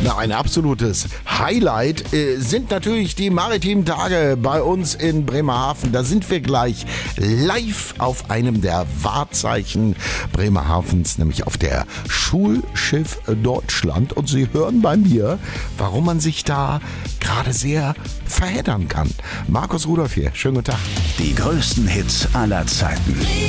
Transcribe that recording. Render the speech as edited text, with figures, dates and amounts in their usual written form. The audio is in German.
Na, ein absolutes Highlight sind natürlich die maritimen Tage bei uns in Bremerhaven. Da sind wir gleich live auf einem der Wahrzeichen Bremerhavens, nämlich auf der Schulschiff Deutschland. Und Sie hören bei mir, warum man sich da gerade sehr verheddern kann. Markus Rudolph hier, schönen guten Tag. Die größten Hits aller Zeiten.